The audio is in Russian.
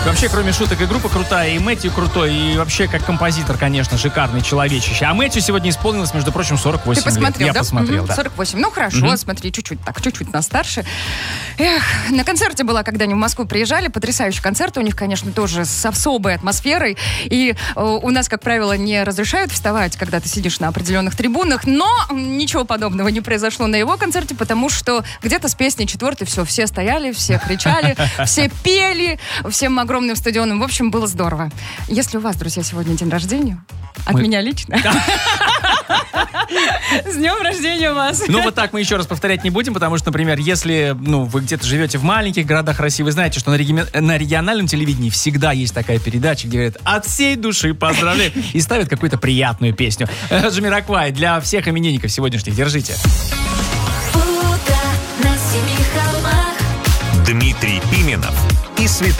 Вообще, кроме шуток, и группа крутая, и Мэтью крутой, и вообще, как композитор, конечно, шикарный, человечище. А Мэтью сегодня исполнилось, между прочим, 48 Ты посмотрел, лет. да? Я посмотрел, да. 48. Ну, хорошо, смотри, чуть-чуть нас старше. Эх, на концерте была, когда они в Москву приезжали. Потрясающий концерт. У них, конечно, тоже с особой атмосферой. И у нас, как правило, не разрешают вставать, когда ты сидишь на определенных трибунах. Но ничего подобного не произошло на его концерте, потому что где-то с песни четвертой все стояли, все кричали, все пели, всем огромным стадионом. В общем, было здорово. Если у вас, друзья, сегодня день рождения, от меня лично. С днем рождения вас! Ну, вот так мы еще раз повторять не будем, потому что, например, если вы где-то живете в маленьких городах России, вы знаете, что на региональном телевидении всегда есть такая передача, где говорят «От всей души поздравляю» и ставят какую-то приятную песню. Джамироквай для всех именинников сегодняшних. Держите. Дмитрий Пименов и Светлана